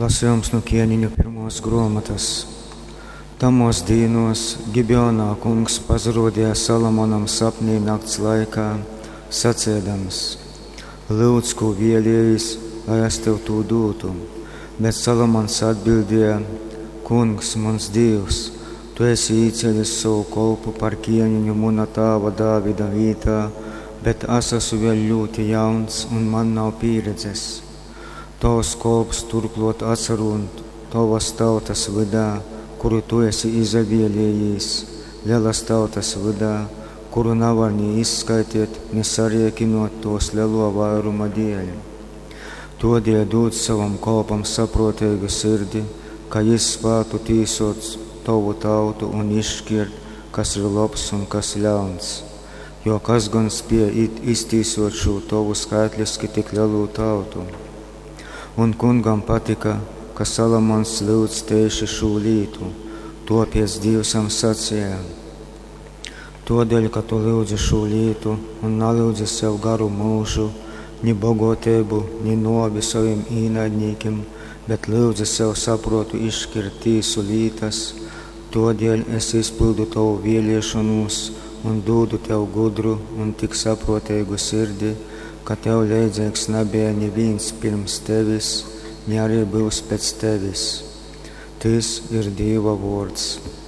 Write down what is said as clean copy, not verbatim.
Lasījums no Ķēniņa pirmos grāmatas. Tamos dīnos Gibeonā kungs pazarodīja Salamonam sapnī nakts laikā, sacēdams: Lūdz, ko vēlējis, lai es tev to dotu. Bet Salamons atbildēja: Kungs, mans Dievs, tu esi īceļis savu kolpu par ķēniņu mana tēva Dāvida vietā, bet es esmu vēl ļoti jauns un man nav pieredzes. Tavs kolps turklāt atcerot tavas tautas vidā, kuru tu esi izvēlējies, lielas tautas vidā, kuru nevar ni izskaitīt, ni sarēķinot tos lielo vairuma dēļ. Todēļ dod savam kolpam saprotīgu sirdi, ka viņš spētu tīsot tavu tautu un izšķirt, kas ir labs un kas ļauns. Jo kas gan spēja iztīsot šo tavu skaitliski tik lielu tautu? Un kungam patika, ka Salamons lūdz tieši šo lietu, topies Dievs sacīja: Todēļ, ka tu lūdzi šo lietu un nelūdzi sev garu mūžu, ni bogotību, ni novi saviem īnaidniekiem, bet lūdzi sev saprotu izšķirt tīsu lietas, todēļ es izpildu tavu vēlēšanos un dodu tev gudru un tik saprotīgu sirdi, ka tev līdzīgs nebija neviens pirms tevis, ne arī būs pēc tevis. Tas ir Dieva vārds.